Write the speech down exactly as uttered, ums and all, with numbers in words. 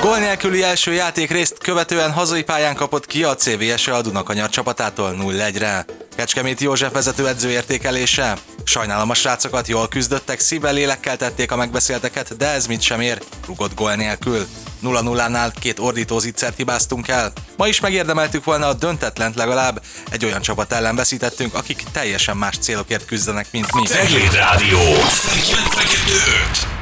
Gól nélküli első játékrészt követően hazai pályán kapott ki a cé vé es a Dunakanyar csapatától nulla egyre. Kecskeméti József vezetőedző értékelése. Sajnálom a srácokat, jól küzdöttek, szívvel lélekkel tették a megbeszélteket, de ez mit sem ér, rugott gól nélkül. nulla nullánál két ordító zicsert hibáztunk el. Ma is megérdemeltük volna a döntetlent legalább. Egy olyan csapat ellen veszítettünk, akik teljesen más célokért küzdenek, mint mi. Cegléd Rádió kilencvenkettő öt